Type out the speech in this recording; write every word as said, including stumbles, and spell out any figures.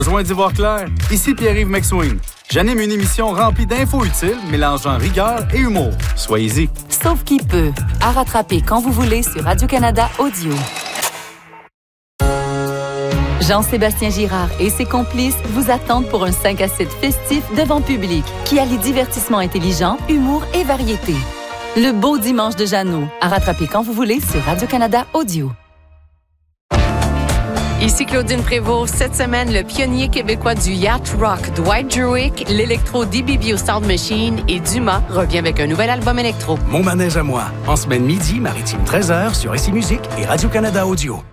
Besoin d'y voir clair? Ici Pierre-Yves McSween. J'anime une émission remplie d'infos utiles, mélangeant rigueur et humour. Soyez-y. Sauf qui peut. À rattraper quand vous voulez sur Radio-Canada Audio. Jean-Sébastien Girard et ses complices vous attendent pour un cinq à sept festif devant public qui allie divertissement intelligent, humour et variété. Le beau dimanche de Jeannot, à rattraper quand vous voulez sur Radio-Canada Audio. Ici Claudine Prévost. Cette semaine, le pionnier québécois du yacht rock, Dwight Druick, l'électro D B B O Sound Machine et Dumas revient avec un nouvel album électro. Mon manège à moi, en semaine midi, maritime treize heures sur Ici Musique et Radio-Canada Audio.